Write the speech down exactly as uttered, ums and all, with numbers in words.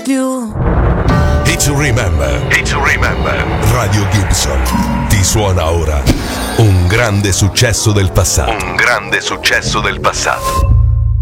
più. Hit to remember, hit to remember. Radio Gibson ti suona ora un grande successo del passato. Un grande successo del passato.